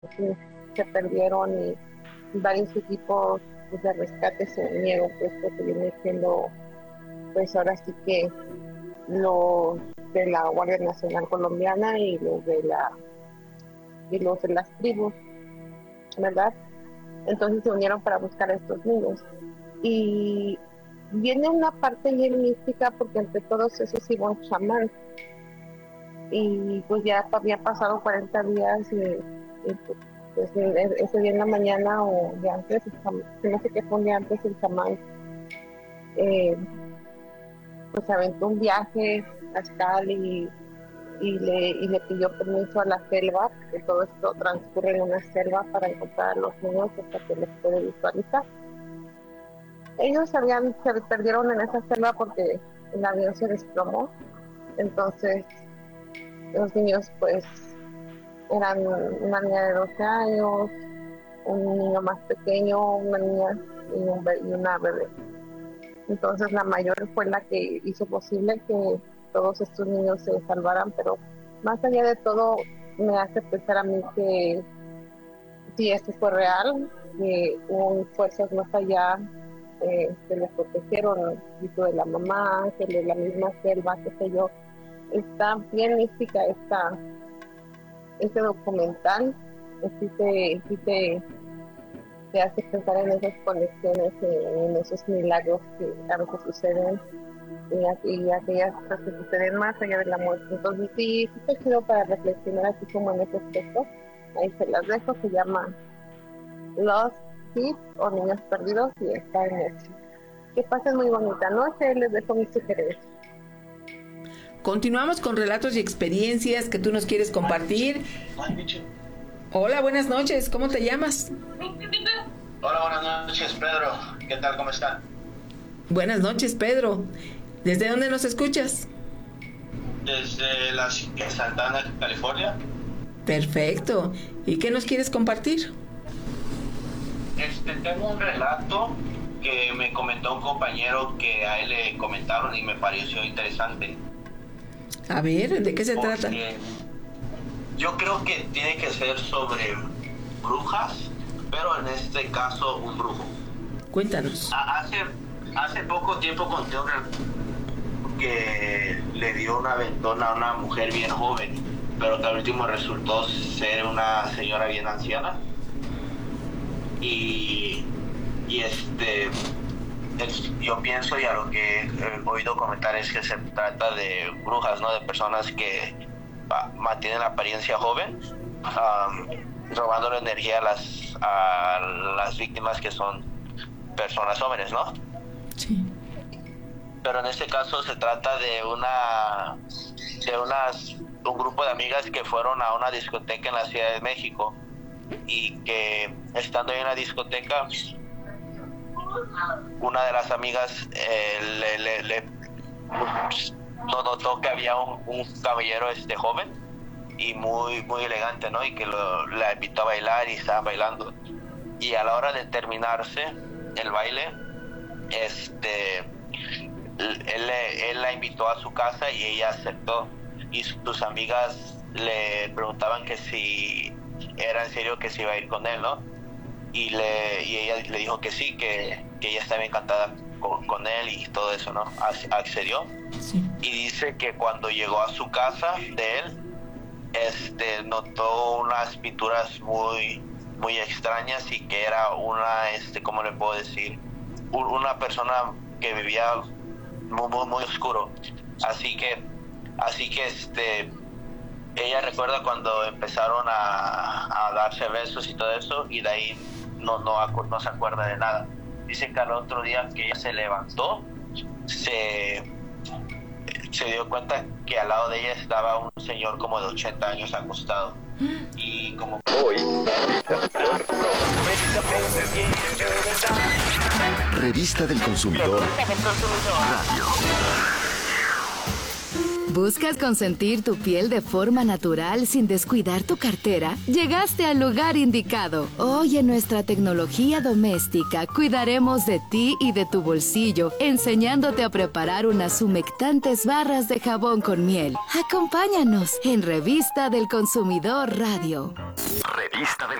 que se perdieron y varios equipos pues, de rescate se unieron, pues porque viene siendo, pues ahora sí que los de la Guardia Nacional Colombiana y los de las tribus, ¿verdad? Entonces se unieron para buscar a estos niños. Y viene una parte bien mística porque entre todos esos iba un chamán. Y pues ya había pasado 40 días y, pues ese día en la mañana o de antes, no sé qué fue un día antes, el chamán eh, pues aventó un viaje astral y le pidió permiso a la selva, que todo esto transcurre en una selva para encontrar a los niños hasta que les puede visualizar. Ellos se perdieron en esa selva porque el avión se desplomó, entonces los niños pues eran una niña de 12 años, un niño más pequeño, una niña y una bebé. Entonces la mayor fue la que hizo posible que todos estos niños se salvaran, pero más allá de todo me hace pensar a mí que sí, esto fue real, que hubo fuerzas más allá que les protegieron, el espíritu de la mamá, que de la misma selva, qué sé yo. Está bien mística este documental, te hace pensar en esas conexiones, en esos milagros que a veces suceden y aquellas cosas que suceden más allá de la muerte. Entonces sí está chido para reflexionar así como en ese aspecto. Ahí se las dejo, se llama Lost Kids o Niños Perdidos y está en Netflix. Que pasen muy bonita noche, les dejo mis sugerencias. Continuamos con relatos y experiencias que tú nos quieres compartir. Hola, buenas noches, ¿cómo te llamas? Hola, buenas noches, Pedro. ¿Qué tal? ¿Cómo están? Buenas noches, Pedro. ¿Desde dónde nos escuchas? Desde la Santana, California. Perfecto. ¿Y qué nos quieres compartir? Tengo un relato que me comentó un compañero que a él le comentaron y me pareció interesante. A ver, ¿de qué se trata? Yo creo que tiene que ser sobre brujas, pero en este caso un brujo. Cuéntanos. Hace poco tiempo conté un relato que le dio una aventona a una mujer bien joven, pero que al último resultó ser una señora bien anciana. Yo pienso, y a lo que he oído comentar, es que se trata de brujas, ¿no? De personas que mantienen la apariencia joven, robando la energía a las víctimas, que son personas jóvenes, ¿no? Sí. Pero en este caso se trata de un grupo de amigas que fueron a una discoteca en la Ciudad de México, y que estando ahí en la discoteca, una de las amigas notó que había un caballero joven y muy muy elegante, ¿no? Y que la invitó a bailar y estaban bailando, y a la hora de terminarse el baile, él la invitó a su casa y ella aceptó, y sus amigas le preguntaban que si era en serio que se iba a ir con él, ¿no? Y ella le dijo que sí, que ella estaba encantada con él y todo eso, ¿no? Accedió. Sí. Y dice que cuando llegó a su casa de él, notó unas pinturas muy muy extrañas, y que era ¿cómo le puedo decir? Una persona que vivía muy muy, muy oscuro. Así que ella recuerda cuando empezaron a darse besos y todo eso, y de ahí no se acuerda de nada. Dice que al otro día que ella se levantó, se dio cuenta que al lado de ella estaba un señor como de 80 años acostado. Y como Hoy, Revista del Consumidor Radio. ¿Buscas consentir tu piel de forma natural sin descuidar tu cartera? Llegaste al lugar indicado. Hoy en nuestra tecnología doméstica cuidaremos de ti y de tu bolsillo, enseñándote a preparar unas humectantes barras de jabón con miel. Acompáñanos en Revista del Consumidor Radio. Revista del